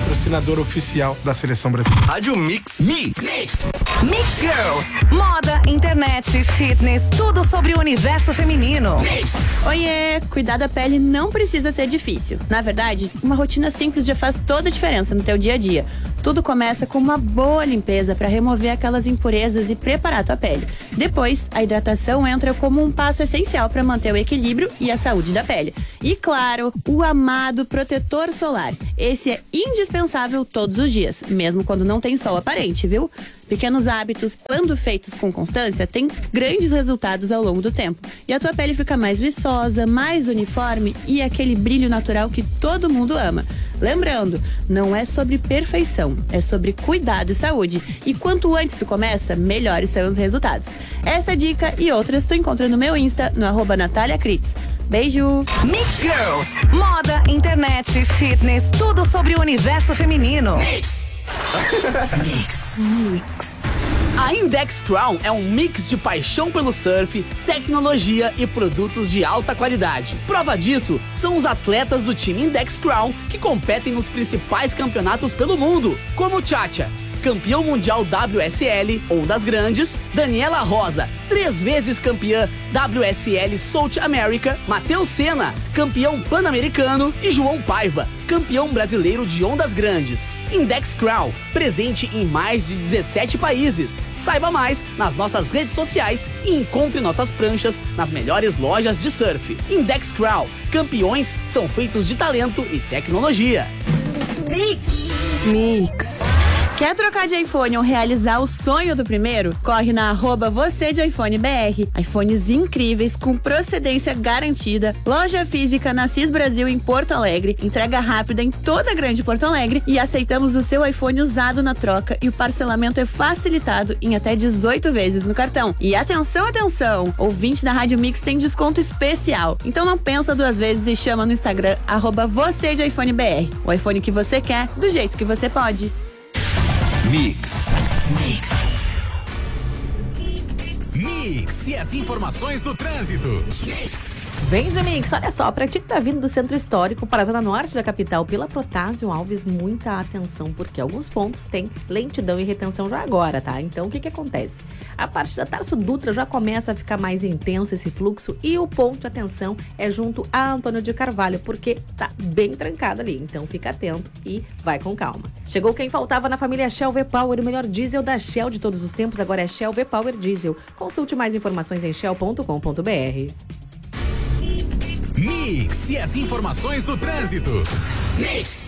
patrocinador oficial da Seleção Brasileira. Rádio Mix. Mix Girls. Moda, internet, fitness, tudo sobre o universo feminino. Oiê, cuidar da pele não precisa ser difícil. Na verdade, uma rotina simples já faz toda a diferença no teu dia a dia. Tudo começa com uma boa limpeza para remover aquelas impurezas e preparar a tua pele. Depois, a hidratação entra como um passo essencial para manter o equilíbrio e a saúde da pele. E claro, o amado protetor solar. Esse é indispensável todos os dias, mesmo quando não tem sol aparente, viu? Pequenos hábitos, quando feitos com constância, têm grandes resultados ao longo do tempo. E a tua pele fica mais viçosa, mais uniforme e aquele brilho natural que todo mundo ama. Lembrando, não é sobre perfeição, é sobre cuidado e saúde. E quanto antes tu começa, melhores são os resultados. Essa dica e outras tu encontra no meu Insta, no @NataliaCritz. Beijo! Mix Girls. Moda, internet, fitness, tudo sobre o universo feminino. Mix. A Index Crown é um mix de paixão pelo surf, tecnologia e produtos de alta qualidade. Prova disso são os atletas do time Index Crown que competem nos principais campeonatos pelo mundo, como Tchatcha, campeão mundial WSL, Ondas Grandes, Daniela Rosa, 3 vezes campeã WSL South America, Matheus Senna, campeão pan-americano e João Paiva, campeão brasileiro de Ondas Grandes. Index Crown, presente em mais de 17 países. Saiba mais nas nossas redes sociais e encontre nossas pranchas nas melhores lojas de surf. Index Crown, campeões são feitos de talento e tecnologia. Mix. Quer trocar de iPhone ou realizar o sonho do primeiro? Corre na @VocêDeIPhoneBR. iPhones incríveis com procedência garantida. Loja física na CIS Brasil em Porto Alegre. Entrega rápida em toda a Grande Porto Alegre. E aceitamos o seu iPhone usado na troca. E o parcelamento é facilitado em até 18 vezes no cartão. E atenção, atenção! Ouvinte da Rádio Mix tem desconto especial. Então não pensa duas vezes e chama no Instagram @VocêDeIPhoneBR. O iPhone que você quer, do jeito que você pode. Mix e as informações do trânsito. Vem de Mix, olha só, pra ti que tá vindo do Centro Histórico para a Zona Norte da capital pela Protásio Alves, muita atenção, porque alguns pontos tem lentidão e retenção já agora, tá? Então, o que acontece? A parte da Tarso Dutra já começa a ficar mais intenso esse fluxo e o ponto de atenção é junto a Antônio de Carvalho, porque tá bem trancado ali, então fica atento e vai com calma. Chegou quem faltava na família Shell V-Power, o melhor diesel da Shell de todos os tempos, agora é Shell V-Power Diesel. Consulte mais informações em shell.com.br. Mix e as informações do trânsito. Mix.